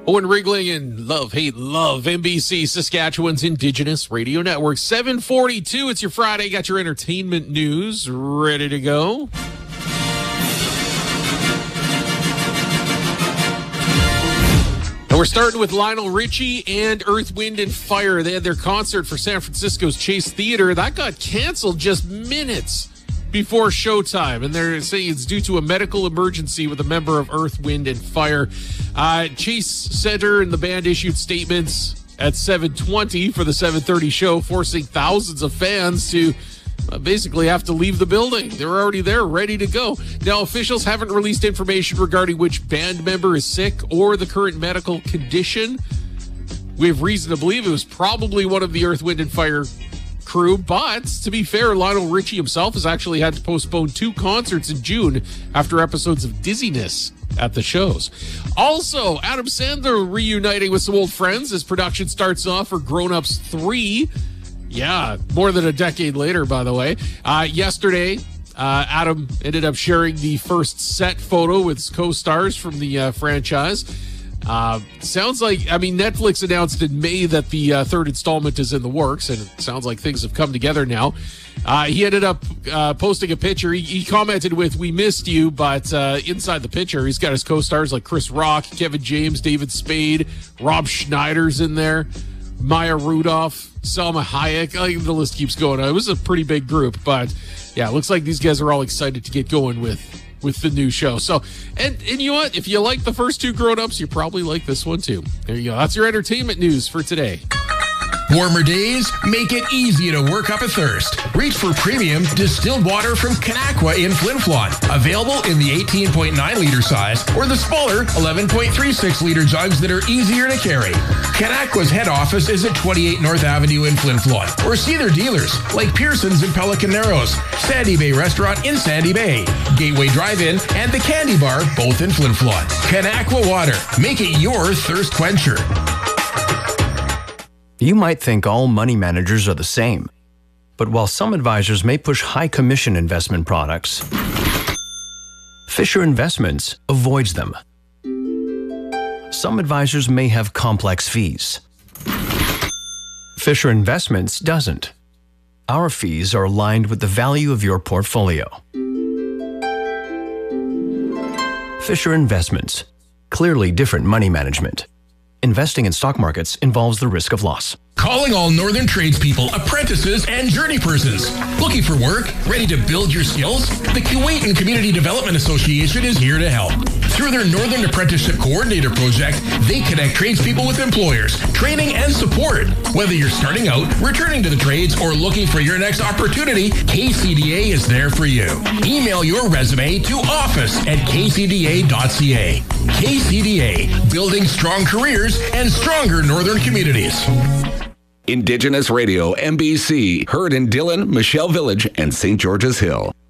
Owen Rigling and Love, Hate, Love, NBC, Saskatchewan's Indigenous Radio Network. 7:42, it's your Friday. Got your entertainment news ready to go. And we're starting with Lionel Richie and Earth, Wind & Fire. They had their concert for San Francisco's Chase Theater. That got canceled just minutes before showtime, and they're saying it's due to a medical emergency with a member of Earth, Wind & Fire. Chase Center and the band issued statements at 7:20 for the 7:30 show, forcing thousands of fans to basically have to leave the building. They were already there, ready to go. Now, officials haven't released information regarding which band member is sick or the current medical condition. We have reason to believe it was probably one of the Earth, Wind & Fire crew, but to be fair, Lionel Richie himself has actually had to postpone 2 concerts in June after episodes of dizziness at the shows. Also, Adam Sandler reuniting with some old friends as production starts off for Grown Ups 3. Yeah, more than a decade later, by the way. Yesterday, Adam ended up sharing the first set photo with his co-stars from the franchise. Sounds like, Netflix announced in May that the third installment is in the works, and it sounds like things have come together now. He ended up posting a picture. He commented with, "We missed you," but inside the picture, he's got his co-stars like Chris Rock, Kevin James, David Spade, Rob Schneider's in there, Maya Rudolph, Salma Hayek. I think the list keeps going. It was a pretty big group, but yeah, it looks like these guys are all excited to get going with the new show. So, and you know what? If you like the first 2 Grown-Ups, you probably like this one too. There you go. That's your entertainment news for today. Warmer days make it easy to work up a thirst. Reach for premium distilled water from Kanakwa in Flin Flon. Available in the 18.9-liter size or the smaller 11.36-liter jugs that are easier to carry. Kanakwa's head office is at 28 North Avenue in Flin Flon. Or see their dealers like Pearson's in Pelican Narrows, Sandy Bay Restaurant in Sandy Bay, Gateway Drive-In, and the Candy Bar, both in Flin Flon. Kanakwa Water. Make it your thirst quencher. You might think all money managers are the same, but while some advisors may push high commission investment products, Fisher Investments avoids them. Some advisors may have complex fees. Fisher Investments doesn't. Our fees are aligned with the value of your portfolio. Fisher Investments. Clearly different money management. Investing in stock markets involves the risk of loss. Calling all Northern tradespeople, apprentices, and journey persons. Looking for work? Ready to build your skills? The Kuwaitan Community Development Association is here to help. Through their Northern Apprenticeship Coordinator project, they connect tradespeople with employers, training, and support. Whether you're starting out, returning to the trades, or looking for your next opportunity, KCDA is there for you. Email your resume to office@kcda.ca. KCDA, building strong careers and stronger Northern communities. Indigenous Radio, NBC, heard in Dillon, Michelle Village, and St. George's Hill.